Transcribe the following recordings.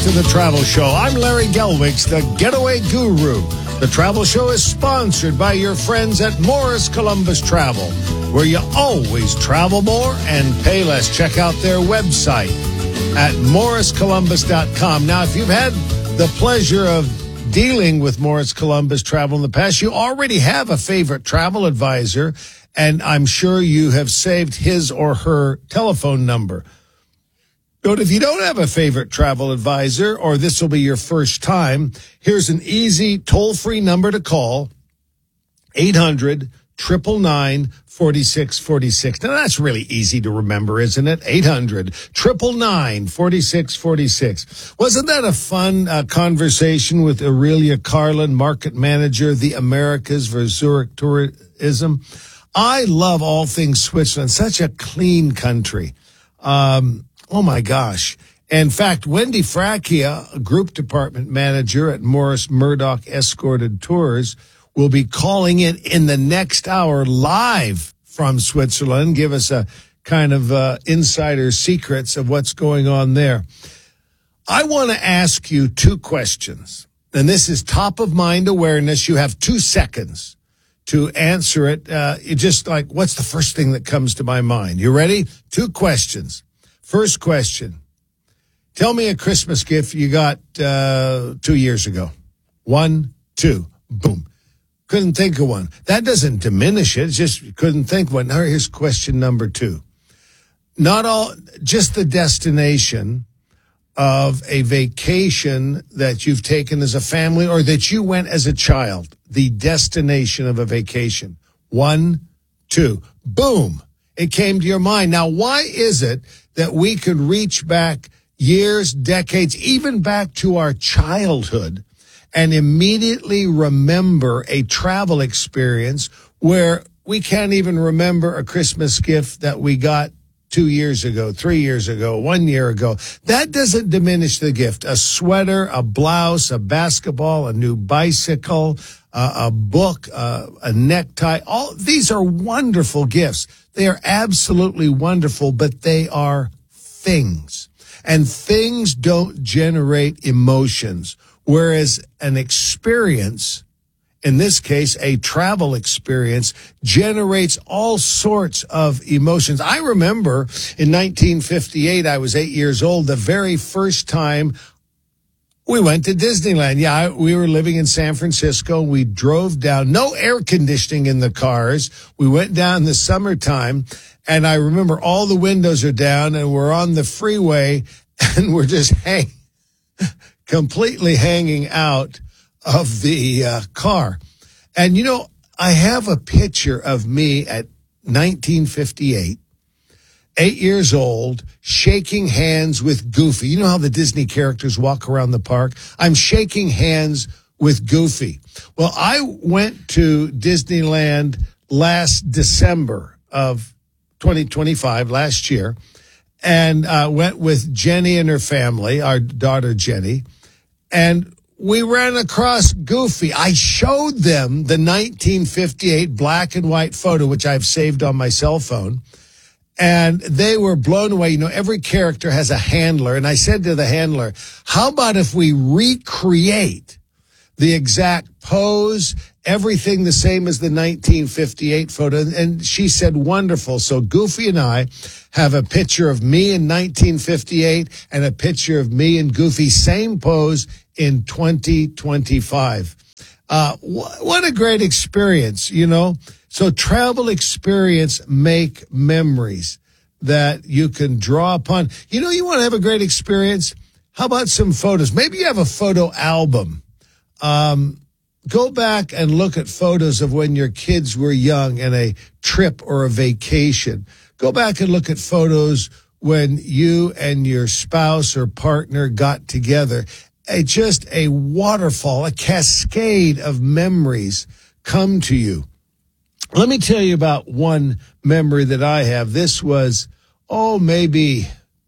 to the Travel Show. I'm Larry Gelwicks, the Getaway Guru. The Travel Show is sponsored by your friends at Morris Columbus Travel, where you always travel more and pay less. Check out their website at morriscolumbus.com. Now, if you've had the pleasure of dealing with Morris Columbus Travel in the past, you already have a favorite travel advisor, and I'm sure you have saved his or her telephone number. But if you don't have a favorite travel advisor, or this will be your first time, here's an easy toll-free number to call, 800-999-4646. Now, that's really easy to remember, isn't it? 800-999-4646. Wasn't that a fun conversation with Aurelia Carlin, market manager, the Americas for Zurich Tourism? I love all things Switzerland. Such a clean country. Oh, my gosh. In fact, Wendy Fracchia, a group department manager at Morris Murdoch Escorted Tours, will be calling in the next hour live from Switzerland. Give us a kind of insider secrets of what's going on there. I want to ask you two questions, and this is top of mind awareness. You have 2 seconds to answer it. Just like, what's the first thing that comes to my mind? You ready? 2 questions. First question, tell me a Christmas gift you got 2 years ago. 1, 2, boom. Couldn't think of one. That doesn't diminish it. It's just you couldn't think of one. Now here's question number 2. Not all, just the destination of a vacation that you've taken as a family or that you went as a child. The destination of a vacation. 1, 2, boom. It came to your mind. Now, why is it that we could reach back years, decades, even back to our childhood and immediately remember a travel experience where we can't even remember a Christmas gift that we got 2 years ago, 3 years ago, 1 year ago? That doesn't diminish the gift. A sweater, a blouse, a basketball, a new bicycle, a book, a necktie. All these are wonderful gifts. They are absolutely wonderful, but they are things. And things don't generate emotions, whereas an experience, in this case, a travel experience, generates all sorts of emotions. I remember in 1958, I was 8 years old, the very first time we went to Disneyland. Yeah, we were living in San Francisco. We drove down, no air conditioning in the cars. We went down in the summertime, and I remember all the windows are down, and we're on the freeway, and we're just completely hanging out of the car. And, you know, I have a picture of me at 1958, 8 years old, shaking hands with Goofy. You know how the Disney characters walk around the park? I'm shaking hands with Goofy. Well, I went to Disneyland last December of 2025, last year, and went with Jenny and her family, our daughter Jenny, and we ran across Goofy. I showed them the 1958 black and white photo, which I've saved on my cell phone. And they were blown away. You know, every character has a handler. And I said to the handler, how about if we recreate the exact pose, everything the same as the 1958 photo? And she said, wonderful. So Goofy and I have a picture of me in 1958 and a picture of me and Goofy, same pose, in 2025. What a great experience, you know? So travel experience make memories that you can draw upon. You know, you want to have a great experience? How about some photos? Maybe you have a photo album. Go back and look at photos of when your kids were young and a trip or a vacation. Go back and look at photos when you and your spouse or partner got together. Just a waterfall, a cascade of memories come to you. Let me tell you about one memory that I have. This was, maybe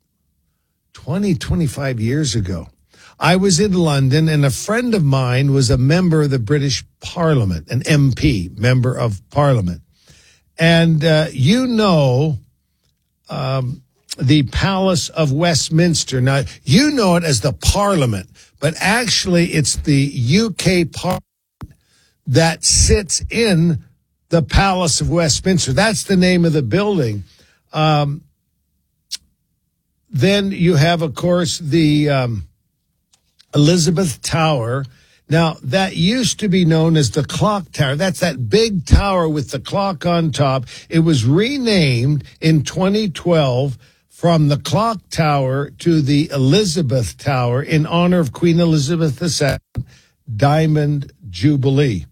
20, 25 years ago. I was in London, and a friend of mine was a member of the British Parliament, an MP, member of Parliament. And, the Palace of Westminster. Now, you know it as the Parliament, but actually it's the UK Parliament that sits in the Palace of Westminster. That's the name of the building. Then you have, of course, the Elizabeth Tower. Now, that used to be known as the Clock Tower. That's that big tower with the clock on top. It was renamed in 2012 from the Clock Tower to the Elizabeth Tower in honor of Queen Elizabeth II Diamond Jubilee.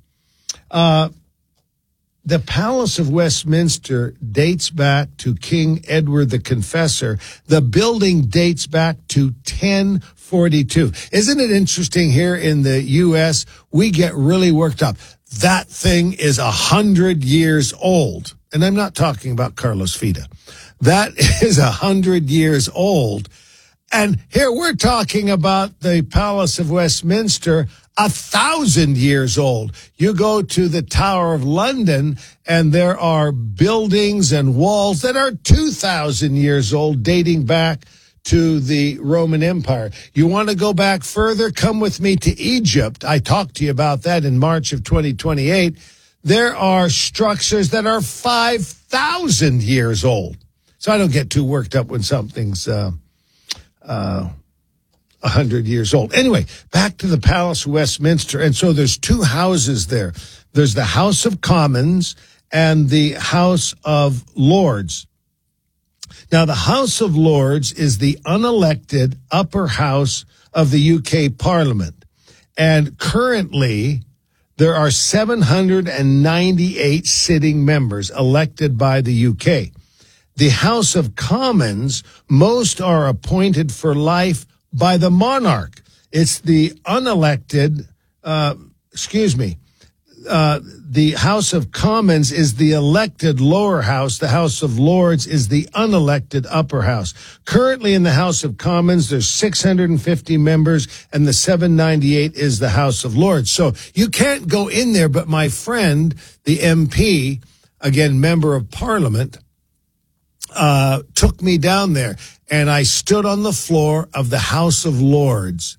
The Palace of Westminster dates back to King Edward the Confessor. The building dates back to 1042. Isn't it interesting here in the U.S., we get really worked up. That thing is 100 years old. And I'm not talking about Carlos Fida. That is 100 years old. And here we're talking about the Palace of Westminster, 1,000 years old. You go to the Tower of London and there are buildings and walls that are 2,000 years old, dating back to the Roman Empire. You want to go back further? Come with me to Egypt. I talked to you about that in March of 2028. There are structures that are 5,000 years old. So I don't get too worked up when something's 100 years old. Anyway, back to the Palace of Westminster. And so there's two houses there. There's the House of Commons and the House of Lords. Now, the House of Lords is the unelected upper house of the UK Parliament. And currently, there are 798 sitting members elected by the UK. The House of Commons, most are appointed for life by the monarch. It's the unelected, the House of Commons is the elected lower house. The House of Lords is the unelected upper house. Currently in the House of Commons, there's 650 members, and the 798 is the House of Lords. So you can't go in there, but my friend, the MP, again, member of Parliament, took me down there, and I stood on the floor of the House of Lords,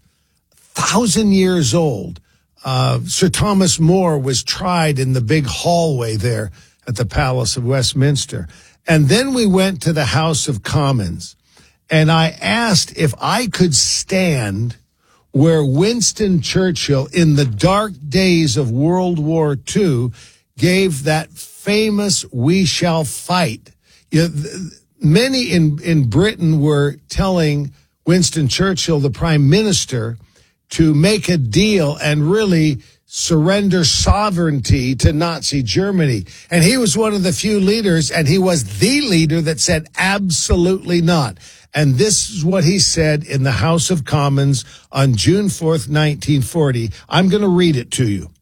1,000 years old. Sir Thomas More was tried in the big hallway there at the Palace of Westminster. And then we went to the House of Commons, and I asked if I could stand where Winston Churchill, in the dark days of World War II, gave that famous "We shall fight." You know, many in Britain were telling Winston Churchill, the prime minister, to make a deal and really surrender sovereignty to Nazi Germany. And he was one of the few leaders, and he was the leader that said absolutely not. And this is what he said in the House of Commons on June 4th, 1940. I'm going to read it to you.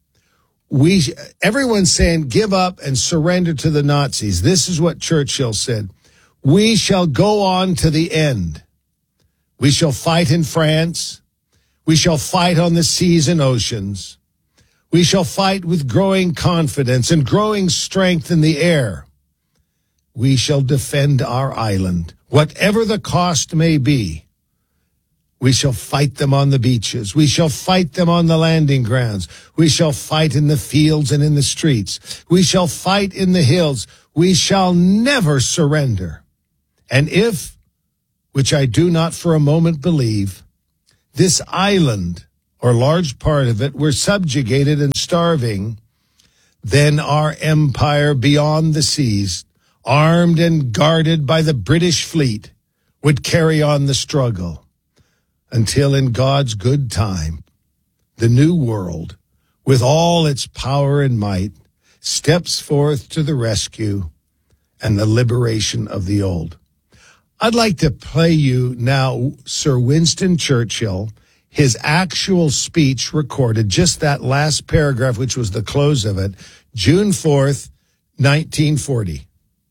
Everyone's saying, give up and surrender to the Nazis. This is what Churchill said. We shall go on to the end. We shall fight in France. We shall fight on the seas and oceans. We shall fight with growing confidence and growing strength in the air. We shall defend our island, whatever the cost may be. We shall fight them on the beaches. We shall fight them on the landing grounds. We shall fight in the fields and in the streets. We shall fight in the hills. We shall never surrender. And if, which I do not for a moment believe, this island, or large part of it, were subjugated and starving, then our empire beyond the seas, armed and guarded by the British fleet, would carry on the struggle until in God's good time, the new world, with all its power and might, steps forth to the rescue and the liberation of the old. I'd like to play you now Sir Winston Churchill, his actual speech recorded, just that last paragraph, which was the close of it, June 4th, 1940.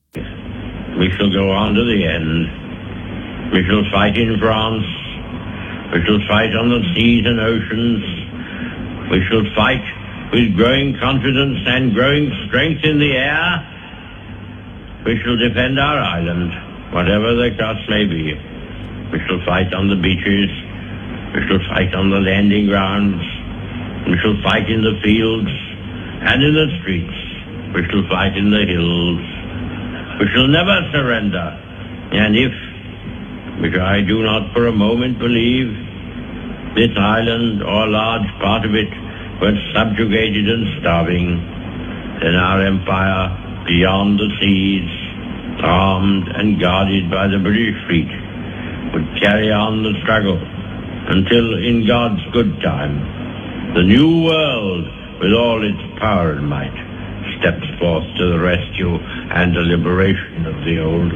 We shall go on to the end. We shall fight in France. We shall fight on the seas and oceans. We shall fight with growing confidence and growing strength in the air. We shall defend our island. whatever the cost may be. We shall fight on the beaches. We shall fight on the landing grounds. We shall fight in the fields and in the streets. We shall fight in the hills. We shall never surrender. And if, which I do not for a moment believe, this island or a large part of it were subjugated and starving, then our empire beyond the seas, armed and guarded by the British fleet, would carry on the struggle until, in God's good time, the new world, with all its power and might, steps forth to the rescue and the liberation of the old.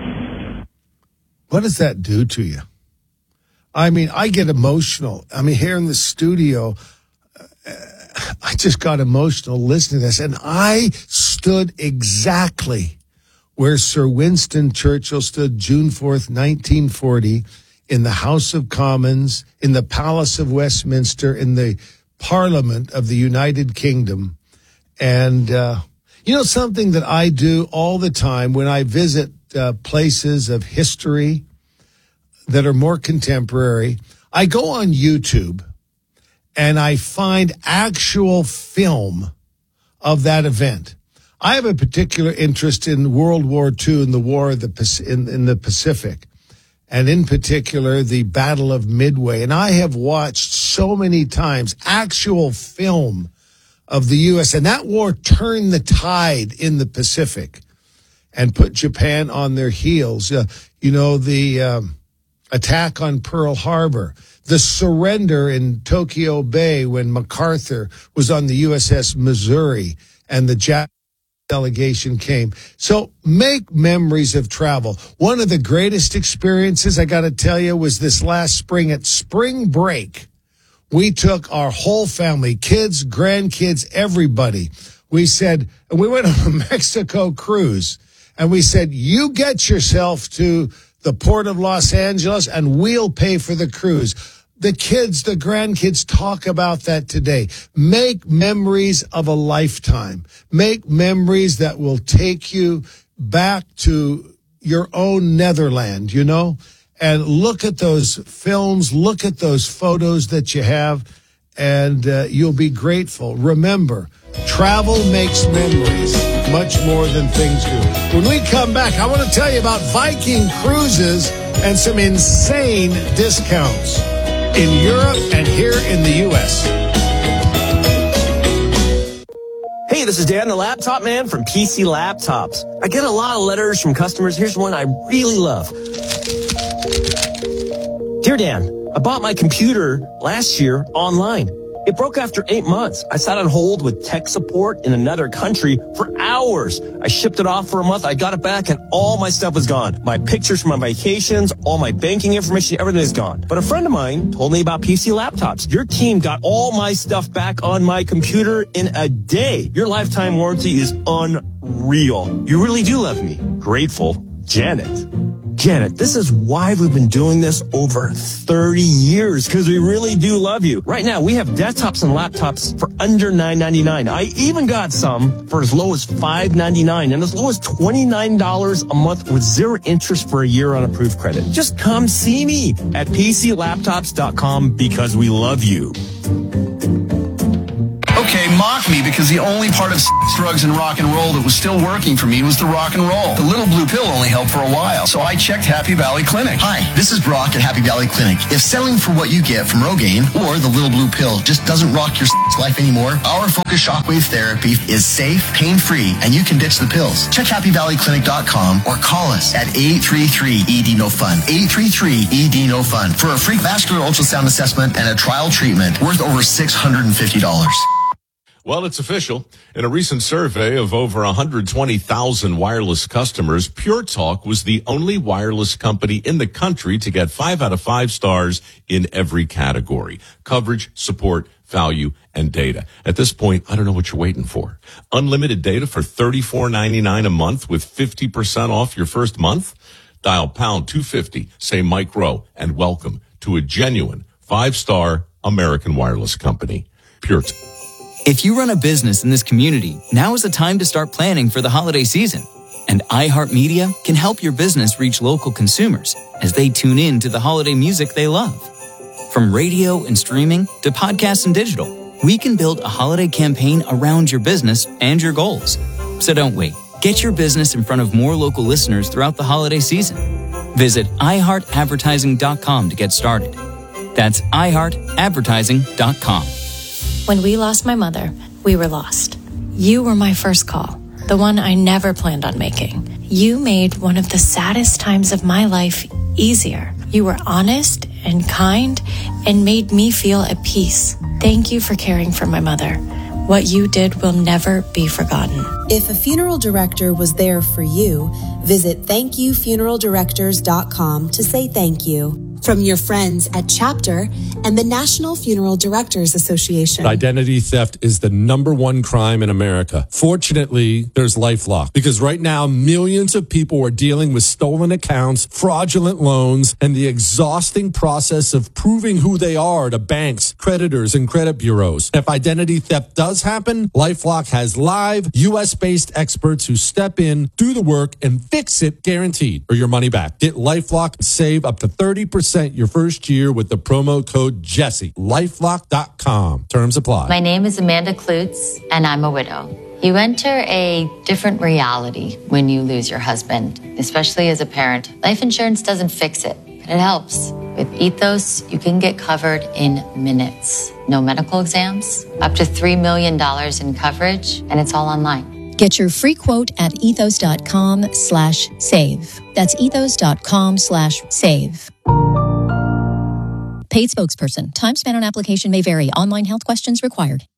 What does that do to you? I mean, I get emotional. I mean, here in the studio, I just got emotional listening to this, and I stood exactly where Sir Winston Churchill stood June 4th, 1940, in the House of Commons, in the Palace of Westminster, in the Parliament of the United Kingdom. And, you know, something that I do all the time when I visit places of history that are more contemporary, I go on YouTube and I find actual film of that event. I have a particular interest in World War II and the war of in the Pacific, and in particular, the Battle of Midway. And I have watched so many times actual film of the U.S., and that war turned the tide in the Pacific and put Japan on their heels. The attack on Pearl Harbor, the surrender in Tokyo Bay when MacArthur was on the USS Missouri and the Japanese delegation came. So make memories of travel. One of the greatest experiences, I got to tell you, was this last spring at spring break. We took our whole family, kids, grandkids, everybody. We said, and we went on a Mexico cruise, and we said, you get yourself to the port of Los Angeles and we'll pay for the cruise. The kids, the grandkids talk about that today. Make memories of a lifetime. Make memories that will take you back to your own Netherland, you know? And look at those films, look at those photos that you have, and you'll be grateful. Remember, travel makes memories much more than things do. When we come back, I want to tell you about Viking Cruises and some insane discounts in Europe and here in the U.S. Hey, this is Dan, the laptop man from PC Laptops. I get a lot of letters from customers. Here's one I really love. Dear Dan, I bought my computer last year online. It broke after 8 months. I sat on hold with tech support in another country for hours. I shipped it off for a month. I got it back and all my stuff was gone. My pictures from my vacations, all my banking information, everything is gone. But a friend of mine told me about PC Laptops. Your team got all my stuff back on my computer in a day. Your lifetime warranty is unreal. You really do love me. Grateful, Janet. Janet, this is why we've been doing this over 30 years, because we really do love you. Right now, we have desktops and laptops for under $9.99. I even got some for as low as $5.99 and as low as $29 a month with zero interest for a year on approved credit. Just come see me at PCLaptops.com because we love you. Okay, mock me because the only part of drugs and rock and roll that was still working for me was the rock and roll. The little blue pill only helped for a while, so I checked Happy Valley Clinic. Hi, this is Brock at Happy Valley Clinic. If settling for what you get from Rogaine or the little blue pill just doesn't rock your life anymore, our Focus Shockwave Therapy is safe, pain-free, and you can ditch the pills. Check happyvalleyclinic.com or call us at 833-ED-NO-FUN. 833-ED-NO-FUN for a free vascular ultrasound assessment and a trial treatment worth over $650. Well, it's official. In a recent survey of over 120,000 wireless customers, Pure Talk was the only wireless company in the country to get 5 out of 5 stars in every category: coverage, support, value, and data. At this point, I don't know what you're waiting for. Unlimited data for $34.99 a month with 50% off your first month? Dial pound 250, say Mike Rowe, and welcome to a genuine 5-star American wireless company. Pure Talk. If you run a business in this community, now is the time to start planning for the holiday season. And iHeartMedia can help your business reach local consumers as they tune in to the holiday music they love. From radio and streaming to podcasts and digital, we can build a holiday campaign around your business and your goals. So don't wait. Get your business in front of more local listeners throughout the holiday season. Visit iHeartAdvertising.com to get started. That's iHeartAdvertising.com. When we lost my mother, we were lost. You were my first call, the one I never planned on making. You made one of the saddest times of my life easier. You were honest and kind and made me feel at peace. Thank you for caring for my mother. What you did will never be forgotten. If a funeral director was there for you, visit thankyoufuneraldirectors.com to say thank you. From your friends at Chapter and the National Funeral Directors Association. Identity theft is the #1 crime in America. Fortunately, there's LifeLock, because right now millions of people are dealing with stolen accounts, fraudulent loans, and the exhausting process of proving who they are to banks, creditors, and credit bureaus. If identity theft does happen, LifeLock has live US-based experts who step in, do the work, and fix it guaranteed, or your money back. Get LifeLock and save up to 30% your first year with the promo code Jesse. LifeLock.com. Terms apply. My name is Amanda Klutz, and I'm a widow. You enter a different reality when you lose your husband, especially as a parent. Life insurance doesn't fix it, but it helps. With Ethos, you can get covered in minutes. No medical exams, up to $3 million in coverage, and it's all online. Get your free quote at ethos.com/save. That's ethos.com/save. Paid spokesperson. Time spent on application may vary. Online health questions required.